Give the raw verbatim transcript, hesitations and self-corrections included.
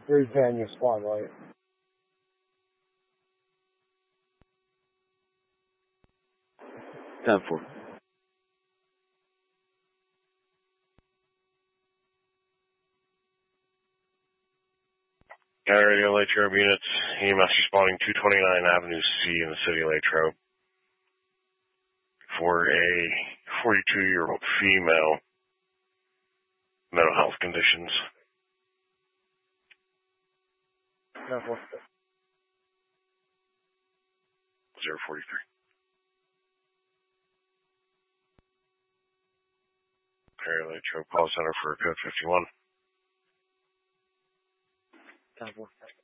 Three ten, your squad light. ten four. Got radio Latrobe units, E M S responding two twenty-nine Avenue C in the city of Latrobe for a forty-two-year-old female, mental health conditions. ten four. zero forty-three. Radio Latrobe call center for code fifty-one. ten four.